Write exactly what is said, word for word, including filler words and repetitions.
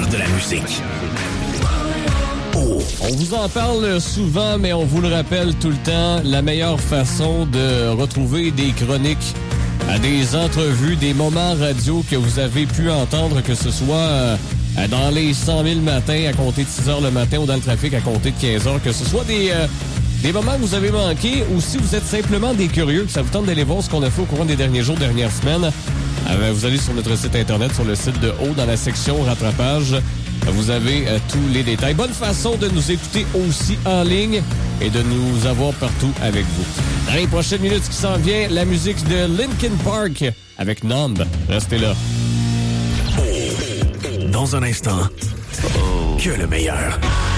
de la musique. On vous en parle souvent, mais on vous le rappelle tout le temps, la meilleure façon de retrouver des chroniques, des entrevues, des moments radio que vous avez pu entendre, que ce soit dans les cent mille matins à compter de six heures le matin ou dans le trafic à compter de quinze heures, que ce soit des, euh, des moments que vous avez manqués ou si vous êtes simplement des curieux, que ça vous tente d'aller voir ce qu'on a fait au courant des derniers jours, dernières semaines, euh, vous allez sur notre site internet, sur le site de haut, dans la section rattrapage. Vous avez euh, tous les détails. Bonne façon de nous écouter aussi en ligne et de nous avoir partout avec vous. Dans les prochaines minutes, ce qui s'en vient, la musique de Linkin Park avec Numb. Restez là. Dans un instant, que le meilleur.